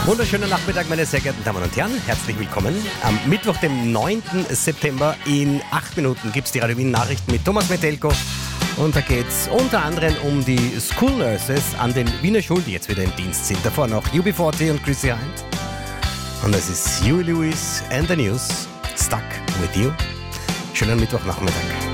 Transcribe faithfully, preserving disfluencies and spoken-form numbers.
Wunderschönen Nachmittag, meine sehr geehrten Damen und Herren. Herzlich willkommen. Am Mittwoch, dem neunten September, in acht Minuten gibt es die Radio Wien Nachrichten mit Thomas Metelko. Und da geht es unter anderem um die School Nurses an den Wiener Schulen, die jetzt wieder im Dienst sind. Davor noch U B vierzig und Chrissy Hynde. Und das ist Huey Lewis and the News. Stuck with you. Schönen Mittwochnachmittag.